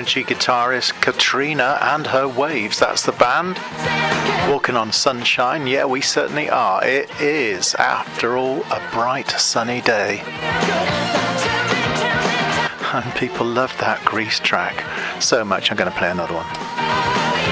energy guitarist Katrina and her Waves. That's the band. Walking on sunshine. Yeah, we certainly are. It is, after all, a bright sunny day. And people love that Grease track so much. I'm going to play another one.